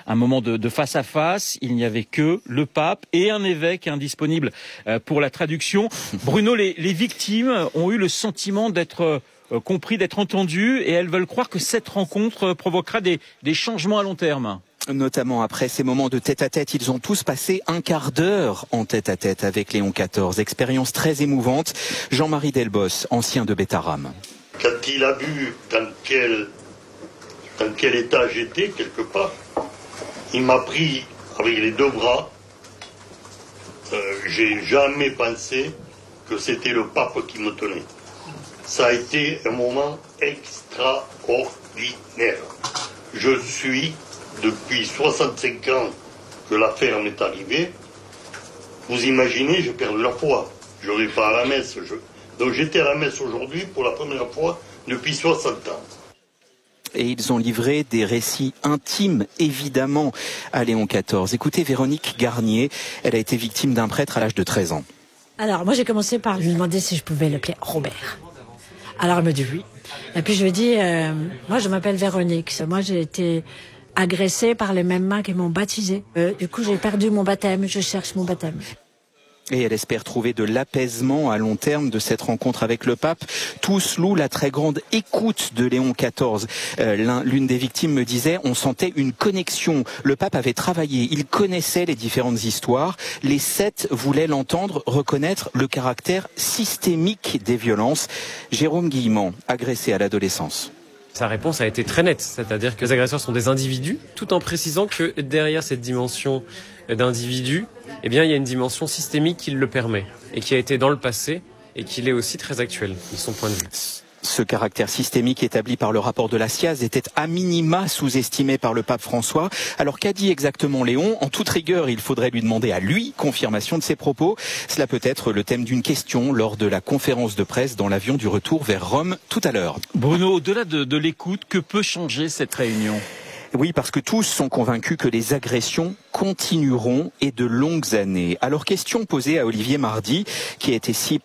un moment de face à face. Il n'y avait que le pape et un évêque indisponible pour la traduction. Bruno, les victimes ont eu le sentiment d'être compris, d'être entendues, et elles veulent croire que cette rencontre provoquera des changements à long terme. Notamment après ces moments de tête-à-tête, ils ont tous passé un quart d'heure en tête-à-tête avec Léon XIV. Expérience très émouvante. Jean-Marie Delbos, ancien de Bétarame. Quand il a vu dans quel état j'étais, quelque part, il m'a pris avec les deux bras. J'ai jamais pensé que c'était le pape qui me tenait. Ça a été un moment extraordinaire. Je suis, depuis 65 ans que l'affaire m'est arrivée, vous imaginez, j'ai perdu la foi. Je ne vais pas à la messe. Donc j'étais à la messe aujourd'hui pour la première fois depuis 60 ans. Et ils ont livré des récits intimes, évidemment, à Léon XIV. Écoutez Véronique Garnier, elle a été victime d'un prêtre à l'âge de 13 ans. Alors moi j'ai commencé par lui demander si je pouvais l'appeler Robert. Alors elle me dit oui. Et puis je lui ai dit, moi je m'appelle Véronique. Moi j'ai été agressée par les mêmes mains qui m'ont baptisée. Du coup j'ai perdu mon baptême, je cherche mon baptême. Et elle espère trouver de l'apaisement à long terme de cette rencontre avec le pape. Tous louent la très grande écoute de Léon XIV. L'une des victimes me disait, on sentait une connexion. Le pape avait travaillé, il connaissait les différentes histoires. Les 7 voulaient l'entendre, reconnaître le caractère systémique des violences. Jérôme Guillemant, agressé à l'adolescence. Sa réponse a été très nette, c'est-à-dire que les agresseurs sont des individus, tout en précisant que derrière cette dimension d'individu, eh bien, il y a une dimension systémique qui le permet, et qui a été dans le passé, et qui l'est aussi très actuelle, de son point de vue. Ce caractère systémique établi par le rapport de la SIAZ était à minima sous-estimé par le pape François. Alors qu'a dit exactement Léon ? En toute rigueur, il faudrait lui demander à lui confirmation de ses propos. Cela peut être le thème d'une question lors de la conférence de presse dans l'avion du retour vers Rome tout à l'heure. Bruno, au-delà de l'écoute, que peut changer cette réunion ? Oui, parce que tous sont convaincus que les agressions continueront et de longues années. Alors, question posée à Olivier Mardy, qui a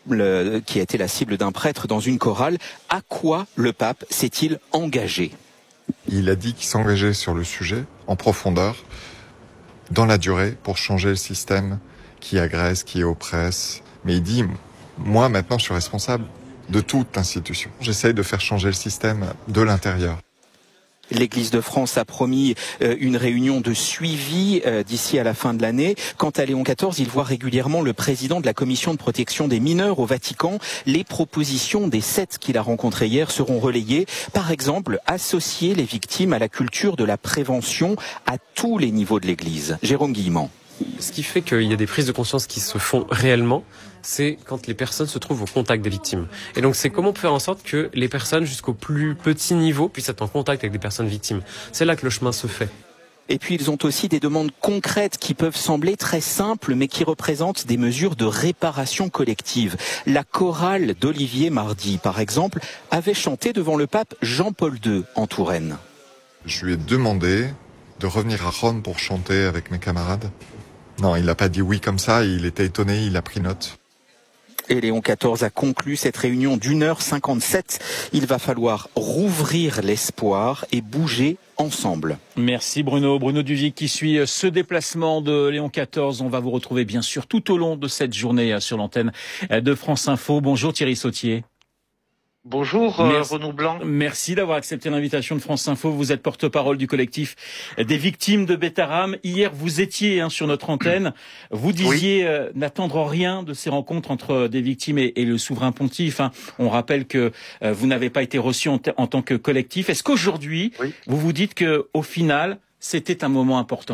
été la cible d'un prêtre dans une chorale. À quoi le pape s'est-il engagé ? Il a dit qu'il s'engageait sur le sujet, en profondeur, dans la durée, pour changer le système qui agresse, qui oppresse. Mais il dit, moi maintenant je suis responsable de toute institution. J'essaye de faire changer le système de l'intérieur. L'Église de France a promis une réunion de suivi d'ici à la fin de l'année. Quant à Léon XIV, il voit régulièrement le président de la Commission de protection des mineurs au Vatican. Les propositions des 7 qu'il a rencontrées hier seront relayées. Par exemple, associer les victimes à la culture de la prévention à tous les niveaux de l'Église. Jérôme Guillemant. Ce qui fait qu'il y a des prises de conscience qui se font réellement, c'est quand les personnes se trouvent au contact des victimes. Et donc c'est comment faire en sorte que les personnes jusqu'au plus petit niveau puissent être en contact avec des personnes victimes. C'est là que le chemin se fait. Et puis ils ont aussi des demandes concrètes qui peuvent sembler très simples mais qui représentent des mesures de réparation collective. La chorale d'Olivier Mardy, par exemple, avait chanté devant le pape Jean-Paul II en Touraine. Je lui ai demandé de revenir à Rome pour chanter avec mes camarades. Non, il n'a pas dit oui comme ça, il était étonné, il a pris note. Et Léon XIV a conclu cette réunion d'1h57. Il va falloir rouvrir l'espoir et bouger ensemble. Merci Bruno. Bruno Duvic qui suit ce déplacement de Léon XIV. On va vous retrouver bien sûr tout au long de cette journée sur l'antenne de France Info. Bonjour Thierry Sautier. Bonjour Renaud Blanc. Merci d'avoir accepté l'invitation de France Info. Vous êtes porte-parole du collectif des victimes de Bétarame. Hier, vous étiez sur notre antenne. Vous disiez n'attendre rien de ces rencontres entre des victimes et le souverain pontife. On rappelle que vous n'avez pas été reçu en tant que collectif. Est-ce qu'aujourd'hui, vous vous dites que au final, c'était un moment important ?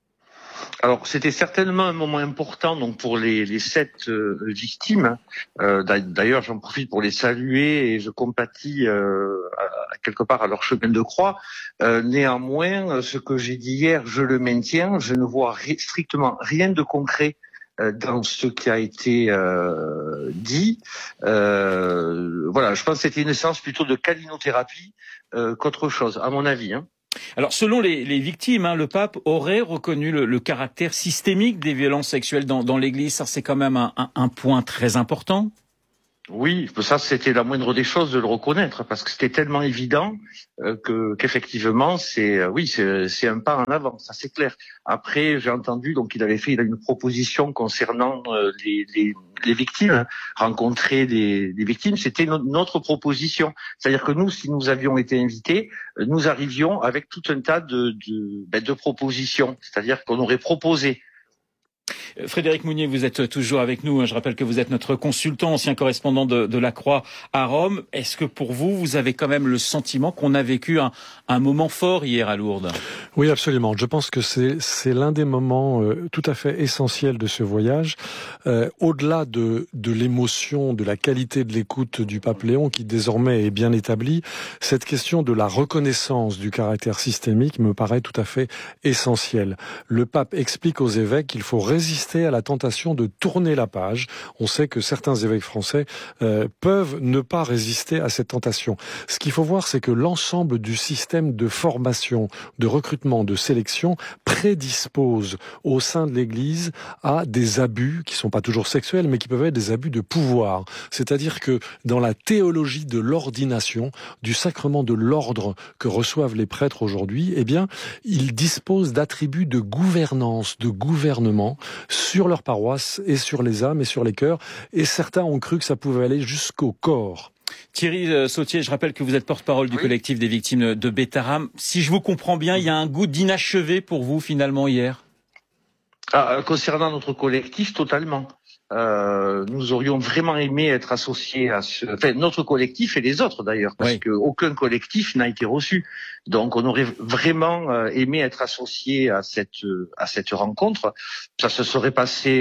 Alors, c'était certainement un moment important donc pour les 7 victimes. D'ailleurs, j'en profite pour les saluer et je compatis quelque part à leur chemin de croix. Néanmoins, ce que j'ai dit hier, je le maintiens. Je ne vois strictement rien de concret dans ce qui a été dit. Voilà, je pense que c'était une séance plutôt de calinothérapie qu'autre chose, à mon avis. Alors, selon les victimes, le pape aurait reconnu le caractère systémique des violences sexuelles dans l'Église. Ça, c'est quand même un point très important. Oui, ça c'était la moindre des choses de le reconnaître parce que c'était tellement évident qu'effectivement c'est un pas en avant, ça c'est clair. Après j'ai entendu donc il a une proposition concernant les victimes, rencontrer des victimes, c'était notre proposition. C'est-à-dire que nous, si nous avions été invités, nous arrivions avec tout un tas de propositions. C'est-à-dire qu'on aurait proposé. Frédéric Mounier, vous êtes toujours avec nous. Je rappelle que vous êtes notre consultant, ancien correspondant de la Croix à Rome. Est-ce que pour vous, vous avez quand même le sentiment qu'on a vécu un moment fort hier à Lourdes? Oui, absolument. Je pense que c'est l'un des moments tout à fait essentiels de ce voyage. Au-delà de l'émotion, de la qualité de l'écoute du pape Léon, qui désormais est bien établie, cette question de la reconnaissance du caractère systémique me paraît tout à fait essentielle. Le pape explique aux évêques qu'il faut résister à la tentation de tourner la page. On sait que certains évêques français peuvent ne pas résister à cette tentation. Ce qu'il faut voir, c'est que l'ensemble du système de formation, de recrutement, de sélection prédispose au sein de l'Église à des abus qui sont pas toujours sexuels, mais qui peuvent être des abus de pouvoir. C'est-à-dire que dans la théologie de l'ordination, du sacrement de l'ordre que reçoivent les prêtres aujourd'hui, eh bien, ils disposent d'attributs de gouvernance, de gouvernement sur leur paroisse et sur les âmes et sur les cœurs. Et certains ont cru que ça pouvait aller jusqu'au corps. Thierry Sautier, je rappelle que vous êtes porte-parole du collectif des victimes de Bétharram. Si je vous comprends bien, il y a un goût d'inachevé pour vous finalement hier. Concernant notre collectif, totalement. Nous aurions vraiment aimé être associés à notre collectif et les autres d'ailleurs, parce que aucun collectif n'a été reçu. Donc on aurait vraiment aimé être associés à cette rencontre. Ça se serait passé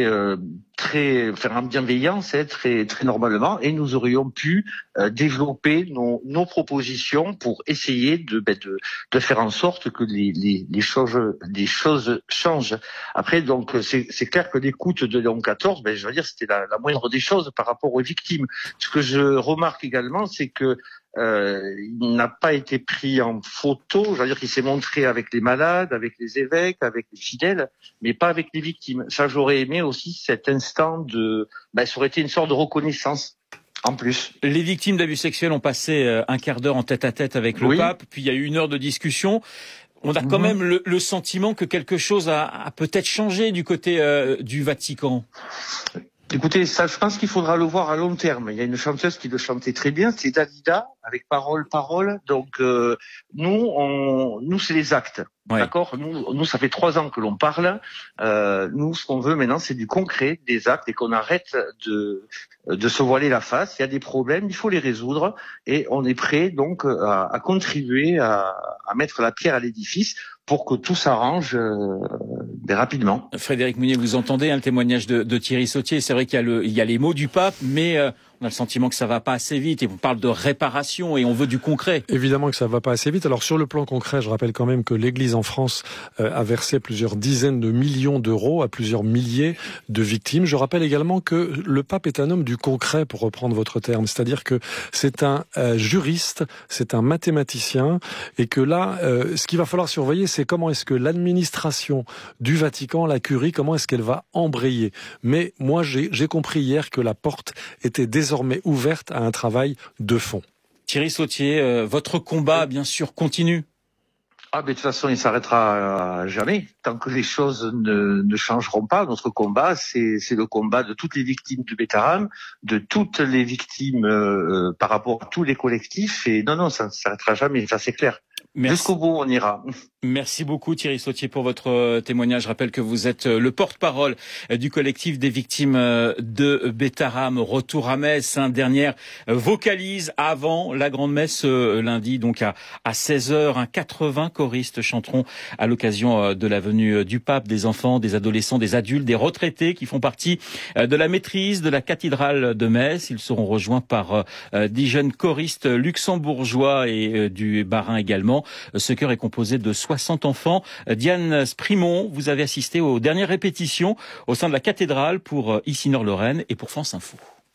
en bienveillance, très normalement, et nous aurions pu développer nos propositions pour essayer de faire en sorte que les choses changent. Après, donc c'est clair que l'écoute de Léon XIV, je veux dire, c'était la moindre des choses par rapport aux victimes. Ce que je remarque également, c'est que il n'a pas été pris en photo, je veux dire qu'il s'est montré avec les malades, avec les évêques, avec les fidèles, mais pas avec les victimes. Ça, j'aurais aimé aussi cet instant ça aurait été une sorte de reconnaissance. En plus. Les victimes d'abus sexuels ont passé un quart d'heure en tête-à-tête avec le pape, puis il y a eu 1 heure de discussion. On a quand même le sentiment que quelque chose a peut-être changé du côté du Vatican. Écoutez, ça, je pense qu'il faudra le voir à long terme. Il y a une chanteuse qui le chantait très bien, c'est Dalida, avec Parole. Donc, nous, c'est les actes. Ouais. D'accord. Nous, ça fait 3 ans que l'on parle. Nous, ce qu'on veut maintenant, c'est du concret, des actes, et qu'on arrête de se voiler la face. Il y a des problèmes, il faut les résoudre, et on est prêt donc à contribuer à mettre la pierre à l'édifice pour que tout s'arrange rapidement. Frédéric Mounier, vous entendez le témoignage de Thierry Sautier. C'est vrai qu'il y a les mots du pape, mais on a le sentiment que ça va pas assez vite et on parle de réparation et on veut du concret. Évidemment que ça va pas assez vite. Alors sur le plan concret, je rappelle quand même que l'Église en France a versé plusieurs dizaines de millions d'euros à plusieurs milliers de victimes. Je rappelle également que le pape est un homme du concret, pour reprendre votre terme. C'est-à-dire que c'est un juriste, c'est un mathématicien, et que là, ce qu'il va falloir surveiller, c'est comment est-ce que l'administration du Vatican, la curie, comment est-ce qu'elle va embrayer. Mais moi, j'ai compris hier que la porte était désormais ouverte à un travail de fond. Thierry Sautier, votre combat, bien sûr, continue. Mais de toute façon, il s'arrêtera jamais. Tant que les choses ne changeront pas, notre combat, c'est le combat de toutes les victimes du Bétharram, de toutes les victimes par rapport à tous les collectifs. Et non, ça ne s'arrêtera jamais, ça c'est clair. Jusqu'au bout, on ira. Merci beaucoup Thierry Sautier pour votre témoignage. Je rappelle que vous êtes le porte-parole du collectif des victimes de Bétharram. Retour à Metz, dernière vocalise avant la grande messe lundi, donc à 16h. 80 choristes chanteront à l'occasion de la venue du pape, des enfants, des adolescents, des adultes, des retraités qui font partie de la maîtrise de la cathédrale de Metz. Ils seront rejoints par 10 jeunes choristes luxembourgeois et du Bas-Rhin également. Ce chœur est composé de 60 enfants. Diane Sprimont, vous avez assisté aux dernières répétitions au sein de la cathédrale pour Ici Nord-Lorraine et pour France Info.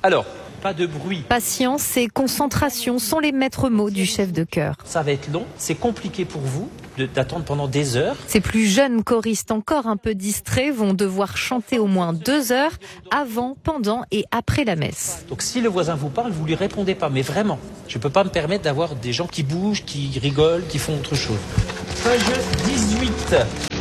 Alors, pas de bruit. Patience et concentration sont les maîtres mots du chef de chœur. Ça va être long, c'est compliqué pour vous d'attendre pendant des heures. Ces plus jeunes choristes encore un peu distraits vont devoir chanter au moins 2 heures avant, pendant et après la messe. Donc si le voisin vous parle, vous lui répondez pas, mais vraiment. Je peux pas me permettre d'avoir des gens qui bougent, qui rigolent, qui font autre chose. Page 18.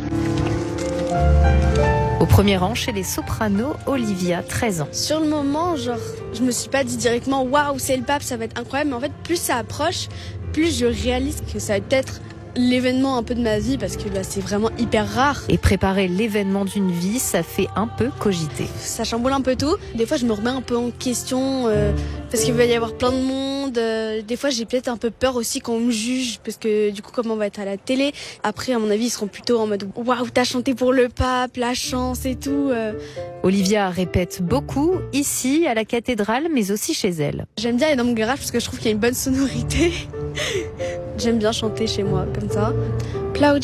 Au premier rang, chez les sopranos, Olivia, 13 ans. Sur le moment, je me suis pas dit directement waouh, c'est le pape, ça va être incroyable. Mais en fait, plus ça approche, plus je réalise que ça va peut-être l'événement un peu de ma vie parce que là, c'est vraiment hyper rare. Et préparer l'événement d'une vie, ça fait un peu cogiter. Ça chamboule un peu tout. Des fois, je me remets un peu en question parce qu'il va y avoir plein de monde. Des fois, j'ai peut-être un peu peur aussi qu'on me juge parce que du coup, comme on va être à la télé, après, à mon avis, ils seront plutôt en mode waouh, t'as chanté pour le pape, la chance et tout. Olivia répète beaucoup ici à la cathédrale, mais aussi chez elle. J'aime bien aller dans mon garage parce que je trouve qu'il y a une bonne sonorité. J'aime bien chanter chez moi comme ça.